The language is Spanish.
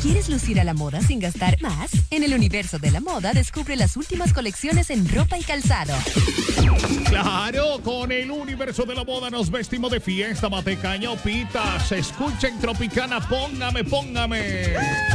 ¿Quieres lucir a la moda sin gastar más? En el universo de la moda, descubre las últimas colecciones en ropa y calzado. Claro, con el universo de la moda nos vestimos de fiesta, matecaña o pita. Se escucha en Tropicana, póngame.